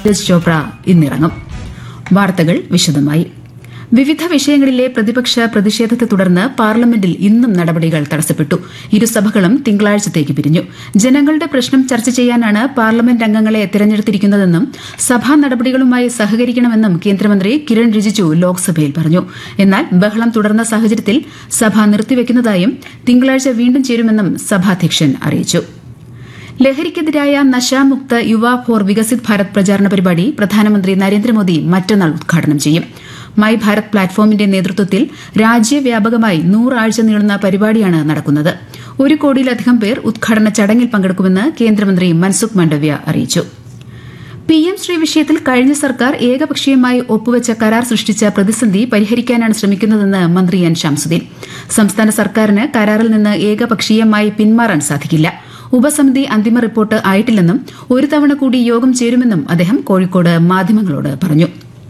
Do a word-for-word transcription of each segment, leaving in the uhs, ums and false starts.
നീരജ് ചോപ്ര ഇന്നിറങ്ങും. വാർത്തകൾ വിശദമായി. വിവിധ വിഷയങ്ങളിലെ പ്രതിപക്ഷ പ്രതിഷേധത്തെ തുടർന്ന് പാർലമെന്റിൽ ഇന്നും നടപടികൾ തടസ്സപ്പെട്ടു. ഇരുസഭകളും തിങ്കളാഴ്ചത്തേക്ക് പിരിഞ്ഞു. ജനങ്ങളുടെ പ്രശ്നം ചർച്ച ചെയ്യാനാണ് പാർലമെന്റ് അംഗങ്ങളെ തെരഞ്ഞെടുത്തിരിക്കുന്നതെന്നും സഭാ നടപടികളുമായി സഹകരിക്കണമെന്നും കേന്ദ്രമന്ത്രി കിരൺ റിജിജു ലോക്സഭയിൽ പറഞ്ഞു. എന്നാൽ ബഹളം തുടർന്ന സാഹചര്യത്തിൽ സഭ നിർത്തിവെക്കുന്നതായും തിങ്കളാഴ്ച വീണ്ടും ചേരുമെന്നും സഭാധ്യക്ഷൻ അറിയിച്ചു. ലഹരിക്കെതിരായ നശാമുക്ത യുവ ഫോർ വികസിത് ഭാരത് പ്രചാരണ പരിപാടി പ്രധാനമന്ത്രി നരേന്ദ്രമോദി മറ്റന്നാൾ ഉദ്ഘാടനം ചെയ്യും. മൈ ഭാരത് പ്ലാറ്റ്ഫോമിന്റെ നേതൃത്വത്തിൽ രാജ്യവ്യാപകമായി നൂറാഴ്ച നീളുന്ന പരിപാടിയാണ് നടക്കുന്നത്. ഒരു കോടിയിലധികം പേർ ഉദ്ഘാടന ചടങ്ങിൽ പങ്കെടുക്കുമെന്ന് കേന്ദ്രമന്ത്രി മൻസുഖ് മാണ്ഡവ്യ അറിയിച്ചു. പി എം ശ്രീ വിഷയത്തിൽ കഴിഞ്ഞ സർക്കാർ ഏകപക്ഷീയമായി ഒപ്പുവച്ച കരാർ സൃഷ്ടിച്ച പ്രതിസന്ധി പരിഹരിക്കാനാണ് ശ്രമിക്കുന്നതെന്ന് മന്ത്രി എൻ ശംസുദ്ദീൻ. സംസ്ഥാന സർക്കാരിന് കരാറിൽ നിന്ന് ഏകപക്ഷീയമായി പിന്മാറാൻ സാധിക്കില്ല. ഉപസമിതി അന്തിമ റിപ്പോർട്ട് ആയിട്ടില്ലെന്നും ഒരു തവണ കൂടി യോഗം ചേരുമെന്നും അദ്ദേഹം കോഴിക്കോട് മാധ്യമങ്ങളോട് പറഞ്ഞു.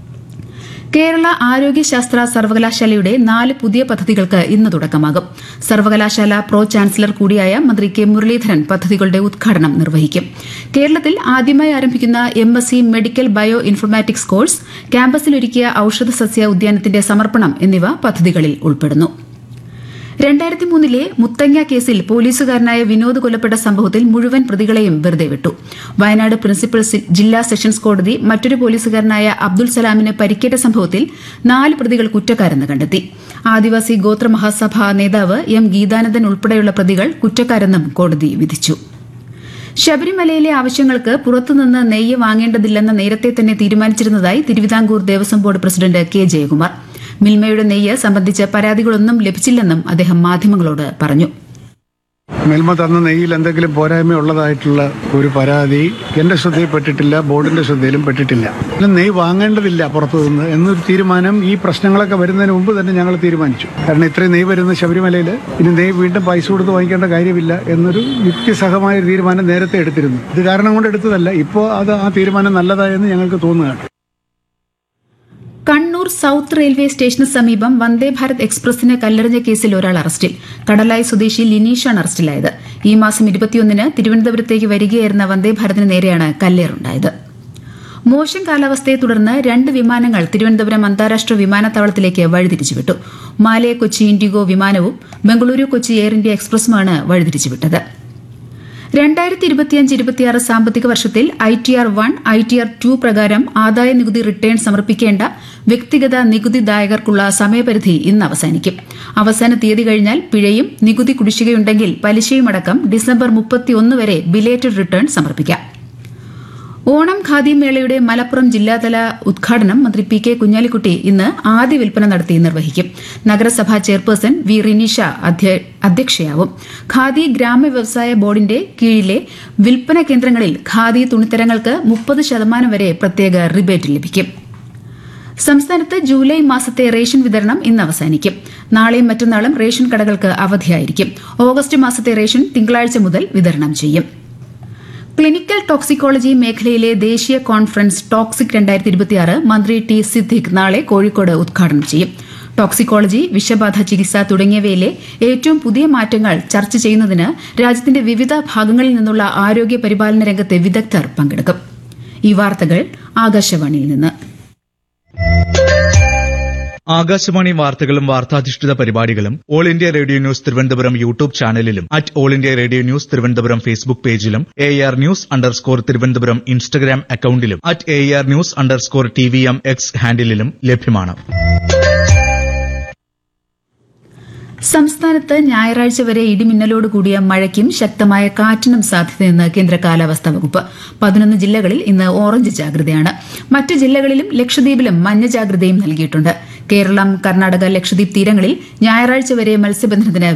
കേരള ആരോഗ്യശാസ്ത്ര സർവകലാശാലയുടെ നാല് പുതിയ പദ്ധതികൾക്ക് ഇന്ന് തുടക്കമാകും. സർവകലാശാല പ്രോ ചാൻസലർ കൂടിയായ മന്ത്രി കെ മുരളീധരൻ പദ്ധതികളുടെ ഉദ്ഘാടനം നിർവഹിക്കും. കേരളത്തിൽ ആദ്യമായി ആരംഭിക്കുന്ന M S C medical bio informatics course, ക്യാമ്പസിലൊരുക്കിയ ഔഷധ സസ്യ ഉദ്യാനത്തിന്റെ സമർപ്പണം എന്നിവ പദ്ധതികളിൽ ഉൾപ്പെടുന്നു. രണ്ടായിരത്തി മൂന്നിലെ മുത്തങ്ങ കേസിൽ പോലീസുകാരനായ വിനോദ് കൊല്ലപ്പെട്ട സംഭവത്തിൽ മുഴുവൻ പ്രതികളെയും വെറുതെ വിട്ടു. വയനാട് പ്രിൻസിപ്പൽ ജില്ലാ സെഷൻസ് കോടതി മറ്റൊരു പോലീസുകാരനായ അബ്ദുൽ സലാമിന് പരിക്കേറ്റ സംഭവത്തിൽ നാല് പ്രതികൾ കുറ്റക്കാരെന്ന് കണ്ടെത്തി. ആദിവാസി ഗോത്ര മഹാസഭ നേതാവ് എം ഗീതാനന്ദൻ ഉൾപ്പെടെയുള്ള പ്രതികൾ കുറ്റക്കാരെന്നും കോടതി വിധിച്ചു. ശബരിമലയിലെ ആവശ്യങ്ങൾക്ക് പുറത്തുനിന്ന് നെയ്യ് വാങ്ങേണ്ടതില്ലെന്ന് നേരത്തെ തന്നെ തീരുമാനിച്ചിരുന്നതായി Thiruvithamkoor Devaswom board president K Jayakumar. മിൽമയുടെ നെയ്യ് സംബന്ധിച്ച പരാതികളൊന്നും ലഭിച്ചില്ലെന്നും അദ്ദേഹം മാധ്യമങ്ങളോട് പറഞ്ഞു. മിൽമ തന്ന നെയ്യിൽ എന്തെങ്കിലും പോരായ്മ ഉള്ളതായിട്ടുള്ള ഒരു പരാതി എന്റെ ശ്രദ്ധയിൽപ്പെട്ടിട്ടില്ല, ബോർഡിന്റെ ശ്രദ്ധയിലും പെട്ടിട്ടില്ല. നെയ്യ് വാങ്ങേണ്ടതില്ല പുറത്തുനിന്ന് എന്നൊരു തീരുമാനം ഈ പ്രശ്നങ്ങളൊക്കെ വരുന്നതിന് മുമ്പ് തന്നെ ഞങ്ങൾ തീരുമാനിച്ചു. കാരണം ഇത്രയും നെയ്യ് വരുന്ന ശബരിമലയിൽ ഇനി നെയ്യ് വീണ്ടും പൈസ കൊടുത്ത് വാങ്ങിക്കേണ്ട കാര്യമില്ല എന്നൊരു യുക്തിസഹമായ തീരുമാനം നേരത്തെ എടുത്തിരുന്നു. ഇത് കാരണം കൊണ്ട് എടുത്തതല്ല, ഇപ്പോൾ അത് ആ തീരുമാനം നല്ലതായെന്ന് ഞങ്ങൾക്ക് തോന്നുകയാണ്. കണ്ണൂർ സൌത്ത് റെയിൽവേ സ്റ്റേഷന് സമീപം വന്ദേ ഭാരത് എക്സ്പ്രസിന് കല്ലെറിഞ്ഞ കേസിൽ ഒരാൾ അറസ്റ്റിൽ. കടലായി സ്വദേശി ലിനീഷാണ് അറസ്റ്റിലായത്. ഈ മാസം ഇരുപത്തിയൊന്നിന് തിരുവനന്തപുരത്തേക്ക് വരികയായിരുന്ന വന്ദേ ഭാരതിന് നേരെയാണ് കല്ലേറുണ്ടായത്. മോശം കാലാവസ്ഥയെ തുടർന്ന് രണ്ട് വിമാനങ്ങൾ തിരുവനന്തപുരം അന്താരാഷ്ട്ര വിമാനത്താവളത്തിലേക്ക് വഴിതിരിച്ചുവിട്ടു. മാലേ കൊച്ചി ഇൻഡിഗോ വിമാനവും ബംഗളൂരു കൊച്ചി എയർ ഇന്ത്യ എക്സ്പ്രസുമാണ് വഴിതിരിച്ചുവിട്ടത്. രണ്ടായിരത്തി ഇരുപത്തിയഞ്ച് ഇരുപത്തിയാറ് സാമ്പത്തിക വർഷത്തിൽ I T R one I T R to പ്രകാരം ആദായ നികുതി റിട്ടേൺ സമർപ്പിക്കേണ്ട വ്യക്തിഗത നികുതിദായകർക്കുള്ള സമയപരിധി ഇന്ന് അവസാനിക്കും. അവസാന തീയതി കഴിഞ്ഞാൽ പിഴയും നികുതി കുടിശ്ശികയുണ്ടെങ്കിൽ പലിശയുമടക്കം ഡിസംബർ മുപ്പത്തിയൊന്ന് വരെ ബിലേറ്റഡ് റിട്ടേൺ സമർപ്പിക്കാം. ഓണം ഖാദി മേളയുടെ മലപ്പുറം ജില്ലാതല ഉദ്ഘാടനം മന്ത്രി പി കെ കുഞ്ഞാലിക്കുട്ടി ഇന്ന് ആദ്യ വിൽപ്പന നടത്തി നിർവഹിക്കും. നഗരസഭാ ചെയർപേഴ്സൺ വി റിനിഷ അധ്യക്ഷയാവും. ഖാദി ഗ്രാമ വ്യവസായ ബോർഡിന്റെ കീഴിലെ വിൽപ്പന കേന്ദ്രങ്ങളിൽ ഖാദി തുണിത്തരങ്ങൾക്ക് മുപ്പത് ശതമാനം വരെ പ്രത്യേക റിബേറ്റ് ലഭിക്കും. സംസ്ഥാനത്ത് ജൂലൈ മാസത്തെ റേഷൻ വിതരണം ഇന്ന് അവസാനിക്കും. നാളെയും മറ്റന്നാളും റേഷൻ കടകൾക്ക് അവധിയായിരിക്കും. ഓഗസ്റ്റ് മാസത്തെ റേഷൻ തിങ്കളാഴ്ച മുതൽ വിതരണം ചെയ്യും. ക്ലിനിക്കൽ ടോക്സിക്കോളജി മേഖലയിലെ ദേശീയ കോൺഫറൻസ് ടോക്സിക് രണ്ടായിരത്തി ഇരുപത്തിയാറ് മന്ത്രി ടി സിദ്ദിഖ് നാളെ കോഴിക്കോട് ഉദ്ഘാടനം ചെയ്യും. ടോക്സിക്കോളജി, വിഷബാധ ചികിത്സ തുടങ്ങിയവയിലെ ഏറ്റവും പുതിയ മാറ്റങ്ങൾ ചർച്ച ചെയ്യുന്നതിന് രാജ്യത്തിന്റെ വിവിധ ഭാഗങ്ങളിൽ നിന്നുള്ള ആരോഗ്യ പരിപാലന രംഗത്തെ വിദഗ്ധർ പങ്കെടുക്കും. ഈ വാർത്തകൾ ആകാശവാണിയിൽ നിന്ന്. ആകാശവാണി വാർത്തകളും വാർത്താധിഷ്ഠിത പരിപാടികളും all India radio news Thiruvananthapuram YouTube ചാനലിലും at all India radio news Thiruvananthapuram Facebook പേജിലും A R news underscore Thiruvananthapuram Instagram അക്കൌണ്ടിലും at A R news underscore T V M X ഹാൻഡിലും ലഭ്യമാണ്. സംസ്ഥാനത്ത് ഞായറാഴ്ച വരെ ഇടിമിന്നലോട് കൂടിയ മഴയ്ക്കും ശക്തമായ കാറ്റിനും സാധ്യതയെന്ന് കേന്ദ്ര കാലാവസ്ഥാ വകുപ്പ്. പതിനൊന്ന് ജില്ലകളിൽ ഇന്ന് ഓറഞ്ച് ജാഗ്രതയാണ്. മറ്റ് ജില്ലകളിലും ലക്ഷദ്വീപിലും മഞ്ഞ ജാഗ്രതയും നൽകിയിട്ടുണ്ട്. കേരളം, കർണാടക, ലക്ഷദ്വീപ് തീരങ്ങളിൽ ഞായറാഴ്ച വരെ മത്സ്യബന്ധനത്തിന്